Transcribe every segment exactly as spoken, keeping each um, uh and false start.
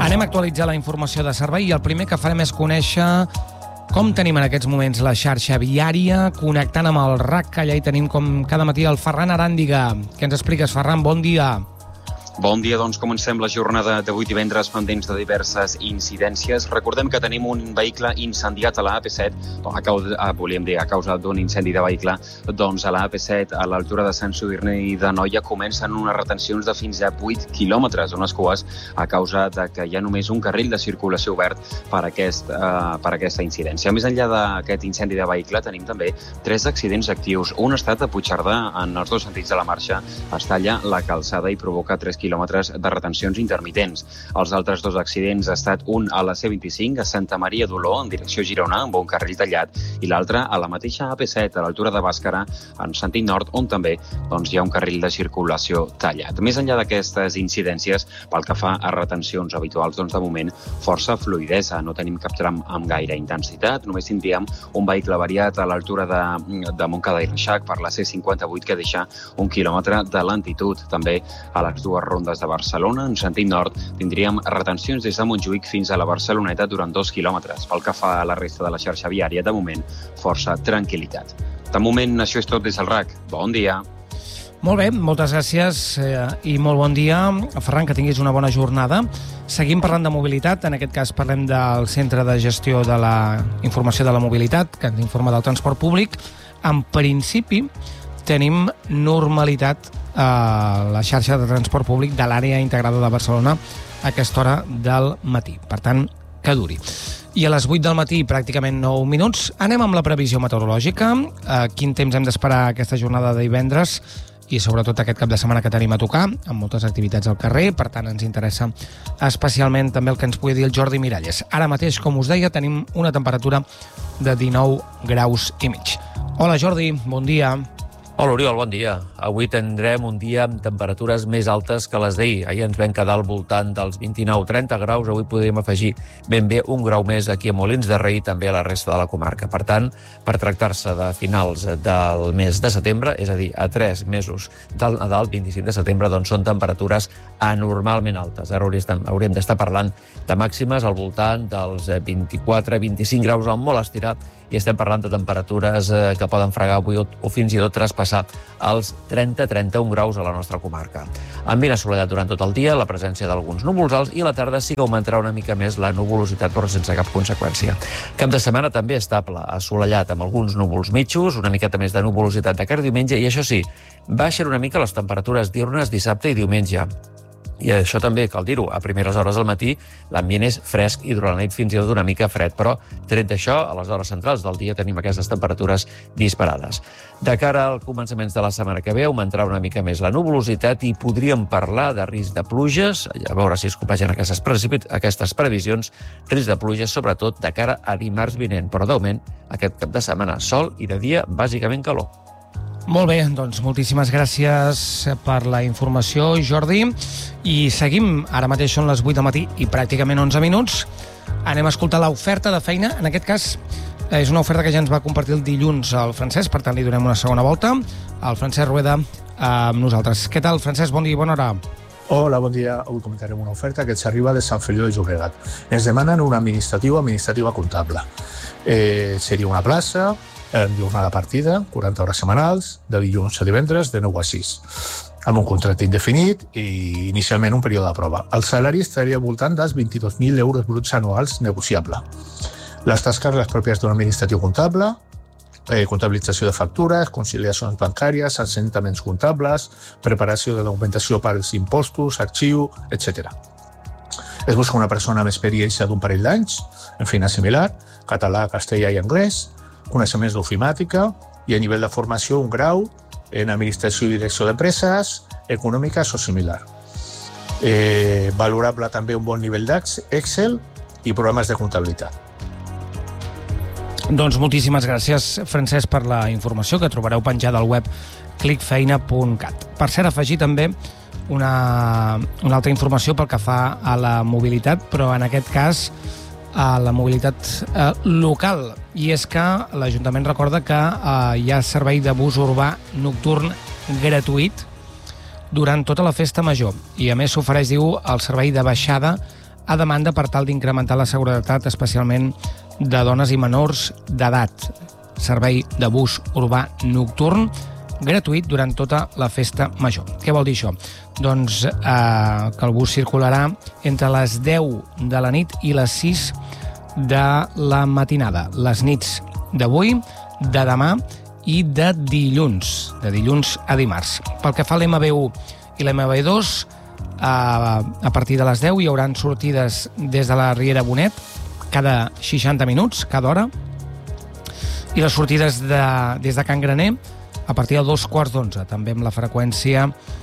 Anem a actualitzar la informació de servei i el primer que farem és conèixer com tenim en aquests moments la xarxa viària, connectant amb el R A C. Allà hi tenim com cada matí el Ferran Aràndiga. Què ens expliques, Ferran? Bon dia. Bon dia, doncs comencem la jornada d'avui divendres pendents de diverses incidències. Recordem que tenim un vehicle incendiat a la A P set, a causa, a, volíem dir, a causa d'un incendi de vehicle, doncs a la A P set, a l'altura de Sant Sadurní d'Anoia, comencen unes retencions de fins a vuit quilòmetres, unes cues a causa de que hi ha només un carril de circulació obert per, aquest, uh, per aquesta incidència. Més enllà d'aquest incendi de vehicle, tenim també tres accidents actius. Un ha estat a Puigcerdà, en els dos sentits de la marxa, es talla la calçada i provoca tres quilòmetres de retencions intermitents. Els altres dos accidents ha estat un a la C vint-i-cinc, a Santa Maria d'Oló, en direcció Girona, amb un carril tallat, i l'altre a la mateixa A P set, a l'altura de Bàscara, en sentit nord, on també doncs, hi ha un carril de circulació tallat. Més enllà d'aquestes incidències, pel que fa a retencions habituals, doncs de moment força fluidesa. No tenim cap tram amb gaire intensitat, només tindríem un vehicle variat a l'altura de, de Montcada i Reixac per la C cinquanta-vuit, que deixa un quilòmetre de lentitud. També a les dues rondes de Barcelona, en sentit nord, tindríem retencions des de Montjuïc fins a la Barceloneta durant dos quilòmetres. Pel que fa a la resta de la xarxa viària, de moment, força tranquil·litat. De moment, això és tot des del R A C. Bon dia. Molt bé, moltes gràcies eh, i molt bon dia. Ferran, que tinguis una bona jornada. Seguim parlant de mobilitat, en aquest cas parlem del Centre de Gestió de la Informació de la Mobilitat, que ens informa del transport públic. En principi, tenim normalitat a la xarxa de transport públic de l'àrea integrada de Barcelona a aquesta hora del matí. Per tant, que duri. I a les vuit del matí, pràcticament nou minuts, anem amb la previsió meteorològica. A quin temps hem d'esperar aquesta jornada de divendres i sobretot aquest cap de setmana que tenim a tocar, amb moltes activitats al carrer. Per tant, ens interessa especialment també el que ens pugui dir el Jordi Miralles. Ara mateix, com us deia, tenim una temperatura de dinou graus i mig. Hola, Jordi, bon dia. Hola, Oriol, bon dia. Avui tindrem un dia amb temperatures més altes que les d'ahir. Ahir ens vam quedar al voltant dels vint-i-nou trenta graus. Avui podríem afegir ben bé un grau més aquí a Molins de Rei i també a la resta de la comarca. Per tant, per tractar-se de finals del mes de setembre, és a dir, a tres mesos del Nadal, vint-i-cinc de setembre, doncs són temperatures anormalment altes. Ara hauríem d'estar parlant de màximes al voltant dels vint-i-quatre vint-i-cinc graus al molt estirat, i estem parlant de temperatures que poden fregar avui o fins i tot traspassar els trenta a trenta-un graus a la nostra comarca. Amb assolellat durant tot el dia, la presència d'alguns núvols alts, i a la tarda sí que augmentarà una mica més la nuvolositat, però sense cap conseqüència. Cap de setmana també estable, assolellat amb alguns núvols mitjos, una miqueta més de nuvolositat de cara a diumenge, i això sí, baixen una mica les temperatures diürnes dissabte i diumenge. I això també cal dir-ho, a primeres hores del matí l'ambient és fresc i durant la nit fins i tot una mica fred, però tret d'això, a les hores centrals del dia tenim aquestes temperatures disparades. De cara als començaments de la setmana que ve augmentarà una mica més la nuvolositat i podríem parlar de risc de pluges, a veure si es compleixen aquestes, aquestes previsions, risc de pluges sobretot de cara a dimarts vinent, però de moment aquest cap de setmana sol i de dia bàsicament calor. Molt bé, doncs moltíssimes gràcies per la informació, Jordi. I seguim, ara mateix són les vuit del matí i pràcticament onze minuts. Anem a escoltar l'oferta de feina. En aquest cas, és una oferta que ja ens va compartir el dilluns el Francesc, per tant li donem una segona volta. El Francesc Rueda amb nosaltres. Què tal, Francesc? Bon dia i bona hora. Hola, bon dia. Avui comentarem una oferta que ens arriba de Sant Feliu de Llobregat. Ens demanen un administratiu o administrativa comptable. Eh, seria una plaça, en jornada partida, quaranta hores setmanals, de dilluns a divendres, de nou a sis, amb un contracte indefinit i inicialment un període de prova. El salari estaria al voltant dels vint-i-dos mil euros bruts anuals negociable. Les tasques les pròpies d'un administratiu comptable, eh, comptabilització de factures, conciliacions bancàries, assentaments comptables, preparació de documentació pels impostos, arxiu, etcètera. Es busca una persona amb experiència d'un parell d'anys, en feina similar, català, castellà i anglès, coneixements d'ofimàtica i a nivell de formació un grau en administració i direcció d'empreses, econòmiques o similar. Eh, valorable també un bon nivell d'Excel i programes de comptabilitat. Doncs moltíssimes gràcies, Francesc, per la informació que trobareu penjada al web clic feina punt cat. Per cert, afegir també una, una altra informació pel que fa a la mobilitat, però en aquest cas a la mobilitat eh, local, i és que l'Ajuntament recorda que eh, hi ha servei de bus urbà nocturn gratuït durant tota la festa major, i a més s'ofereix, diu, el servei de baixada a demanda per tal d'incrementar la seguretat, especialment de dones i menors d'edat. Servei de bus urbà nocturn gratuït durant tota la festa major. Què vol dir això? Doncs eh, que el bus circularà entre les deu de la nit i les sis de la matinada. Les nits d'avui, de demà i de dilluns, de dilluns a dimarts. Pel que fa a l'M B u i l'M B dos, eh, a partir de les deu hi haurà sortides des de la Riera Bonet cada seixanta minuts, cada hora, i les sortides de, des de Can Graner a partir de dos quarts d'onze, també amb la freqüència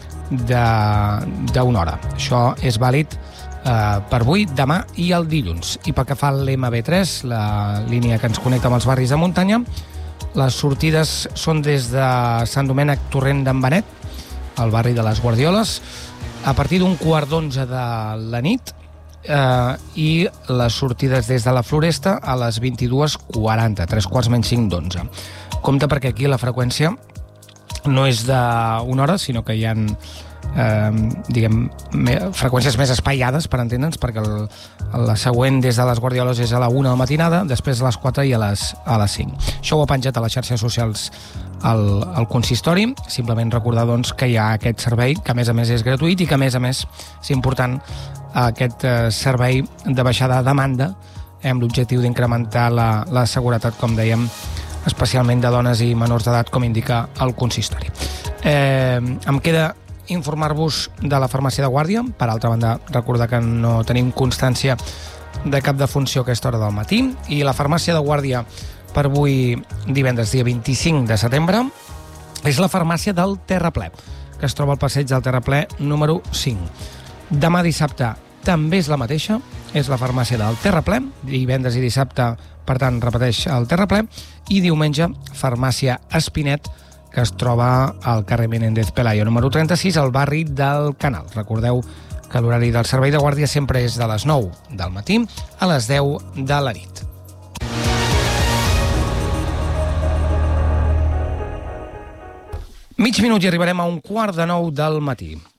d'una hora. Això és vàlid eh, per avui, demà i el dilluns. I pel que fa a l'M B tres, la línia que ens connecta amb els barris de muntanya, les sortides són des de Sant Domènec Torrent d'en Benet, al barri de les Guardioles, a partir d'un quart d'onze de la nit, eh, i les sortides des de la Floresta a les vint-i-dues quaranta, tres quarts menys cinc d'onze. Compte perquè aquí la freqüència no és d'una hora, sinó que hi ha eh, diguem, me, freqüències més espaiades, per entendre'ns, perquè el, la següent des de les Guardioles és a la una de la matinada, després a les quatre i a les, a les cinc. Això ho ha penjat a les xarxes socials al, al consistori. Simplement recordar doncs, que hi ha aquest servei, que a més a més és gratuït i que a més a més és important aquest eh, servei de baixada de demanda amb l'objectiu d'incrementar la, la seguretat, com dèiem, especialment de dones i menors d'edat, com indica el consistori. Eh, em queda informar-vos de la farmàcia de Guàrdia. Per altra banda, recordar que no tenim constància de cap defunció a aquesta hora del matí. I la farmàcia de Guàrdia per avui, divendres, dia vint-i-cinc de setembre, és la farmàcia del Terraplè, que es troba al passeig del Terraplè número cinc. Demà dissabte també és la mateixa, és la farmàcia del Terraplè, divendres i dissabte, per tant, repeteix el Terraplè, i diumenge, farmàcia Espinet, que es troba al carrer Menéndez Pelayo, número trenta-sis, al barri del Canal. Recordeu que l'horari del servei de guàrdia sempre és de les nou del matí a les deu de la nit. Mig minut i arribarem a un quart de nou del matí.